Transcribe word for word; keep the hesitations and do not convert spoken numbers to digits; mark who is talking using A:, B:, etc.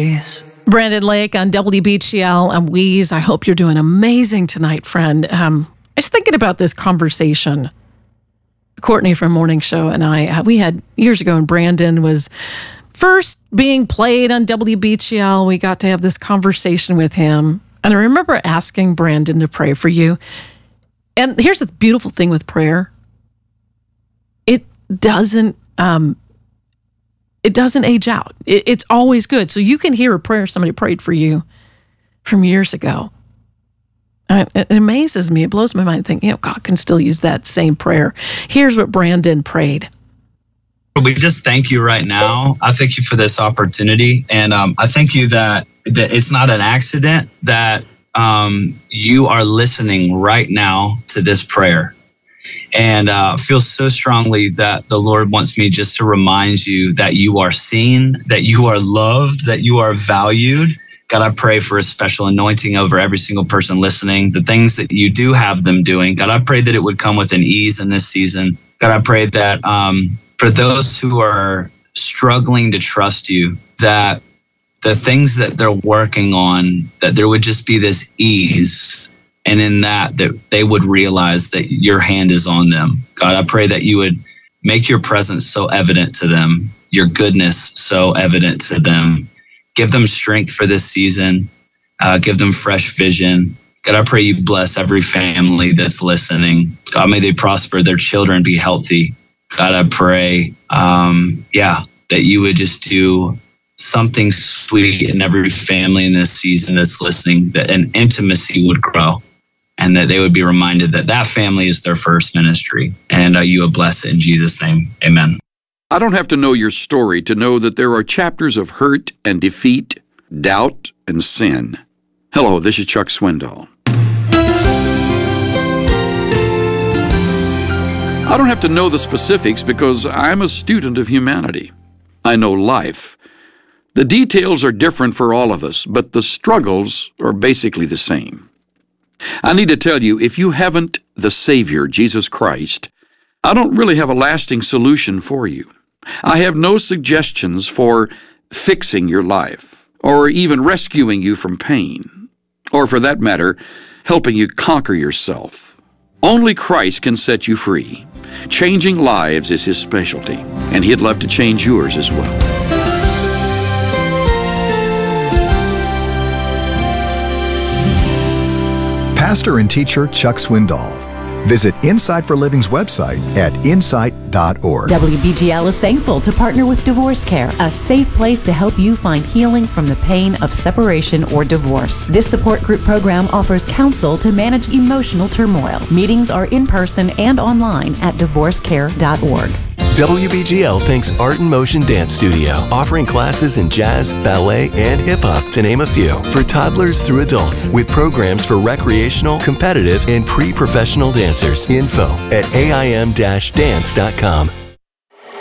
A: praise.
B: Brandon Lake on W B G L and Wheeze. I hope you're doing amazing tonight, friend. Um, I was thinking about this conversation. Courtney from Morning Show and I, uh, we had years ago, and Brandon was first being played on W B G L. We got to have this conversation with him. And I remember asking Brandon to pray for you. And here's the beautiful thing with prayer. It doesn't, um, it doesn't age out. It, it's always good. So you can hear a prayer somebody prayed for you from years ago. And it, it amazes me. It blows my mind thinking, you know, God can still use that same prayer. Here's what Brandon prayed.
C: We just thank you right now. I thank you for this opportunity. And um, I thank you that, that it's not an accident that um, you are listening right now to this prayer. And uh, feel so strongly that the Lord wants me just to remind you that you are seen, that you are loved, that you are valued. God, I pray for a special anointing over every single person listening. The things that you do have them doing, God, I pray that it would come with an ease in this season. God, I pray that um, for those who are struggling to trust you, that the things that they're working on, that there would just be this ease. And in that, that they would realize that your hand is on them. God, I pray that you would make your presence so evident to them, your goodness so evident to them. Give them strength for this season. Uh, give them fresh vision. God, I pray you bless every family that's listening. God, may they prosper, their children be healthy. God, I pray, um, yeah, that you would just do something sweet in every family in this season that's listening, that an intimacy would grow. And that they would be reminded that that family is their first ministry. And uh, you would bless it in Jesus' name. Amen.
D: I don't have to know your story to know that there are chapters of hurt and defeat, doubt and sin. Hello, this is Chuck Swindoll. I don't have to know the specifics because I'm a student of humanity. I know life. The details are different for all of us, but the struggles are basically the same. I need to tell you, if you haven't the Savior, Jesus Christ, I don't really have a lasting solution for you. I have no suggestions for fixing your life, or even rescuing you from pain, or for that matter, helping you conquer yourself. Only Christ can set you free. Changing lives is His specialty, and He'd love to change yours as well.
E: Pastor and teacher Chuck Swindoll. Visit Insight for Living's website at insight dot org.
F: W B G L is thankful to partner with Divorce Care, a safe place to help you find healing from the pain of separation or divorce. This support group program offers counsel to manage emotional turmoil. Meetings are in person and online at divorce care dot org.
G: W B G L thanks Art in Motion Dance Studio, offering classes in jazz, ballet, and hip-hop, to name a few, for toddlers through adults, with programs for recreational, competitive, and pre-professional dancers. Info at A I M dash dance dot com.